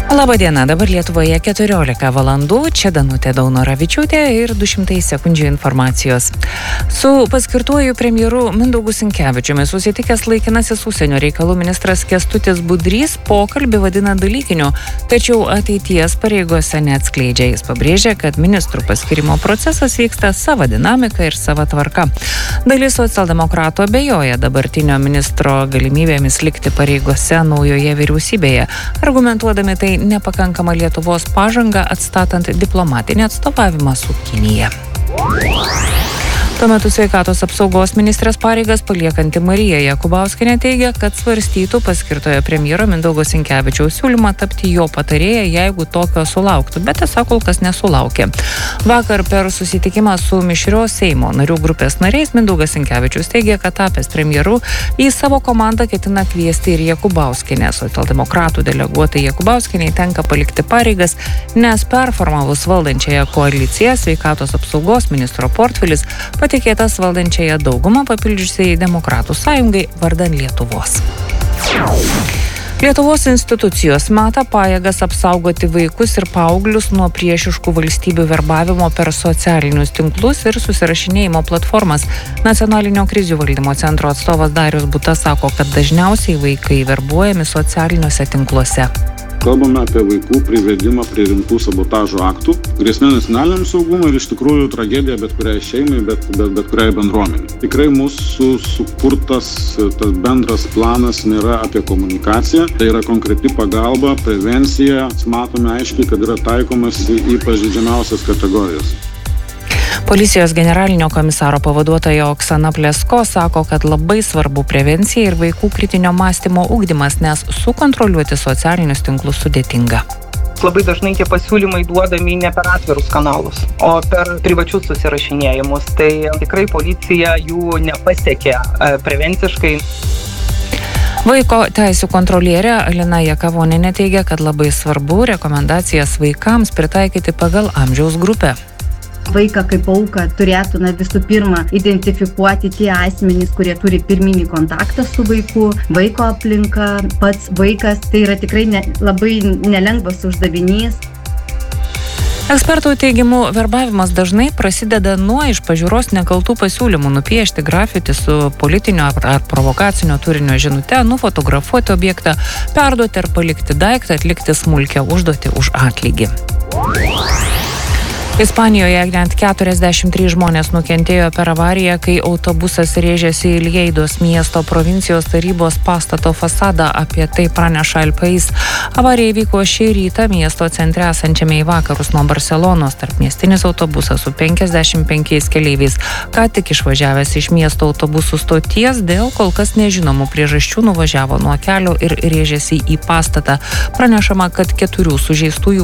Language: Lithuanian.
Labadiena, dabar Lietuvoje 14 valandų, čia Danutė Daunoravičiūtė ir 200 sekundžių informacijos. Su paskirtuoju premjeru Mindaugu Sinkevičiumi susitikęs laikinasis užsienio reikalų ministras Kęstutis Budrys pokalbį vadina dalykiniu, tačiau ateities pareigose neatskleidžia. Jis pabrėžia, kad ministrų paskirimo procesas vyksta sava dinamika ir sava tvarka. Dalis socialdemokratų abejoja dabartinio ministro galimybėmis likti pareigose naujoje vyriausybėje, argumentuodami tai nepakankama Lietuvos pažanga atstatant diplomatinį atstovavimą su Kinija. Tuo metu sveikatos apsaugos ministrės pareigas paliekanti Marija Jakubauskienė teigia, kad svarstytų paskirtojo premjero Mindaugo Sinkevičiaus siūlymą tapti jo patarėja, jeigu tokio sulauktų, bet tiesa kol kas nesulaukė. Vakar per susitikimą su mišrios Seimo narių grupės nariais Mindaugas Sinkevičius teigia, kad tapęs premjeru į savo komandą ketina kviesti ir Jakubauskienę. Socialdemokratų deleguotai Jakubauskienei tenka palikti pareigas, nes performavus valdančiąją koaliciją sveikatos apsaugos ministro portfelis patikėtas valdančiąją daugumą papildžiusiai Demokratų sąjungai vardan Lietuvos. Lietuvos institucijos meta pajėgas apsaugoti vaikus ir paauglius nuo priešiškų valstybių verbavimo per socialinius tinklus ir susirašinėjimo platformas. Nacionalinio krizių valdymo centro atstovas Darius Buta sako, kad dažniausiai vaikai verbuojami socialiniuose tinkluose. Kalbame apie vaikų privedimą prie rimtų sabotažo aktų, grėsmė nacionaliniam saugumui ir iš tikrųjų tragedija bet kuriai šeimai, bet kuriai bendruomenei. Tikrai mūsų sukurtas tas bendras planas nėra apie komunikaciją, tai yra konkreti pagalba, prevencija, matome aiškiai, kad yra taikomas į pažeidžiamiausias kategorijas. Policijos generalinio komisaro pavaduotoja Oksana Plesko sako, kad labai svarbu prevencija ir vaikų kritinio mąstymo ugdymas, nes sukontroliuoti socialinius tinklus sudėtinga. Labai dažnai tie pasiūlymai duodami ne per atvirus kanalus, o per privačius susirašinėjimus. Tai tikrai policija jų nepasiekė prevenciškai. Vaiko teisių kontrolierė Alina Jakavonienė teigia, kad labai svarbu rekomendacijas vaikams pritaikyti pagal amžiaus grupę. Vaiką kaip auką turėtų visų pirma identifikuoti tie asmenys, kurie turi pirminį kontaktą su vaiku, vaiko aplinka, pats vaikas, tai yra tikrai labai nelengvas uždavinys. Ekspertų teigimu, verbavimas dažnai prasideda nuo iš pažiūros nekaltų pasiūlymų nupiešti grafiti su politinio ar provokacinio turinio žinute, nufotografuoti objektą, perduoti ar palikti daiktą, atlikti smulkią užduotį už atlygį. Ispanijoje net 43 žmonės nukentėjo per avariją, kai autobusas rėžėsi į Lieidos miesto provincijos tarybos pastato fasadą, apie tai praneša El País. Avarija įvyko šį rytą miesto centre esančiame į vakarus nuo Barselonos. Tarpmiestinis autobusas su 55 keleiviais ką tik išvažiavęs iš miesto autobusų stoties dėl kol kas nežinomų priežasčių nuvažiavo nuo kelio ir rėžėsi į pastatą. Pranešama, kad 4 sužeistųjų